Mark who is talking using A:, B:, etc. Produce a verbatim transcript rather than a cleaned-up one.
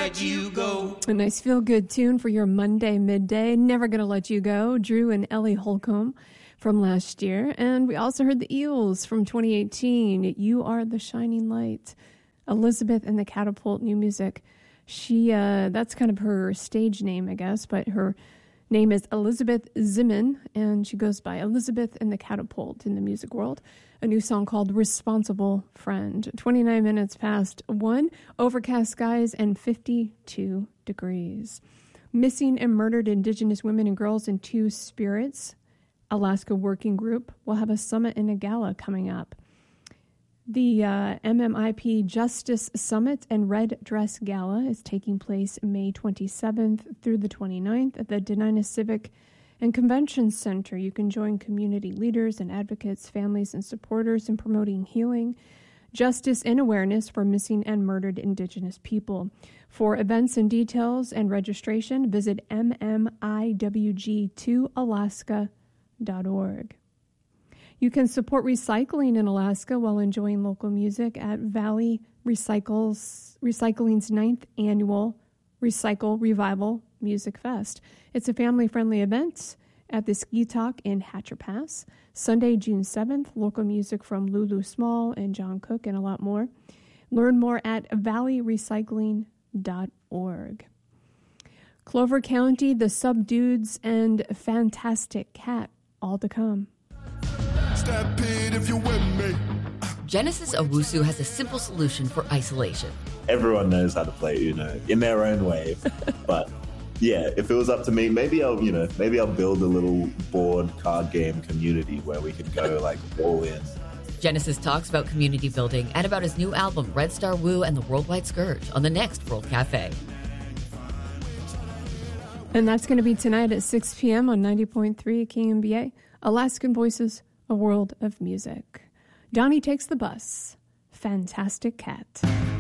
A: let you go.
B: A nice feel-good tune for your Monday midday. Never Gonna Let You Go. Drew and Ellie Holcomb from last year. And we also heard the Eels from twenty eighteen. You Are the Shining Light. Elizabeth and the Catapult, new music. She, uh, that's kind of her stage name, I guess, but her name is Elizabeth Zimmern, and she goes by Elizabeth and the Catapult in the music world. A new song called Responsible Friend. twenty-nine minutes past one, overcast skies and fifty-two degrees. Missing and murdered Indigenous women and girls in two spirits. Alaska Working Group will have a summit and a gala coming up. The uh, M M I P Justice Summit and Red Dress Gala is taking place May twenty-seventh through the twenty-ninth at the Denina Civic and Convention Center. You can join community leaders and advocates, families, and supporters in promoting healing, justice, and awareness for missing and murdered Indigenous people. For events and details and registration, visit m m i w g two alaska dot org. You can support recycling in Alaska while enjoying local music at Valley Recycles Recycling's ninth annual Recycle Revival Music Fest. It's a family-friendly event at the Ski Talk in Hatcher Pass. Sunday, June seventh, local music from Lulu Small and John Cook and a lot more. Learn more at valley recycling dot org. Clover County, The Subdudes, and Fantastic Cat, all to come.
C: Stampede if you with me.
D: Genesis Owusu has a simple solution for isolation.
E: Everyone knows how to play Uno in their own way, but yeah, if it was up to me, maybe I'll, you know, maybe I'll build a little board card game community where we can go like all in.
D: Genesis talks about community building and about his new album, Red Star Woo and the Worldwide Scourge, on the next World Cafe.
B: And that's going to be tonight at six p.m. on ninety point three K M B A, Alaskan Voices, a world of music. Donnie Takes the Bus, Fantastic Cat.